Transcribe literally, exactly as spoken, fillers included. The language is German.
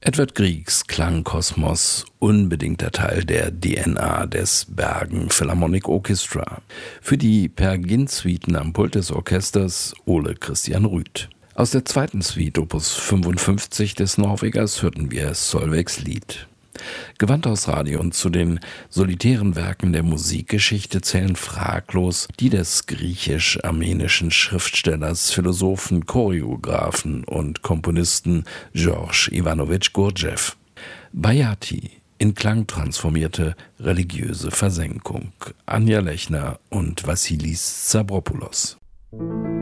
Edward Griegs Klangkosmos, unbedingter Teil der D N A des Bergen Philharmonic Orchestra. Für die Per Gynt-Suiten am Pult des Orchesters Ole Christian Rüth. Aus der zweiten Suite Opus fünfundfünfzig des Norwegers hörten wir Solveigs Lied. Gewandt aus Radio und zu den solitären Werken der Musikgeschichte zählen fraglos die des griechisch-armenischen Schriftstellers, Philosophen, Choreographen und Komponisten George Ivanovich Gurdjieff. Bhayati, in Klang transformierte religiöse Versenkung. Anja Lechner und Vassilis Stavropoulos.